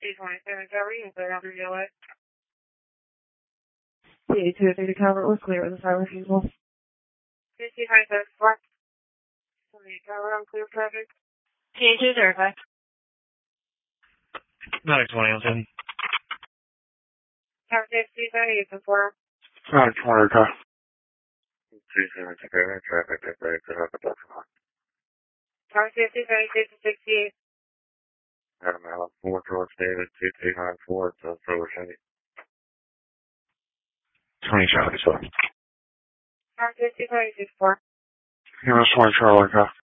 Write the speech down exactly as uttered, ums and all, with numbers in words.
two twenty-seven, Tower, you can clear out your G L A. P two thirty Calvert was clear with a silent refusal. two twenty-seven, four. Tower, I'm clear traffic. P two thirty-five. nine twenty, I'm ten. Tower safety, you can four. nine twenty, okay. two seventy-seven, traffic, exit up at Buffalo. Tower safety, thirty-six to sixty-eight. Adam Allen, four George David, two two nine four, so Silver City. twenty Charlie, so. Tower safety, thirty-six four. He was twenty Charlie, okay.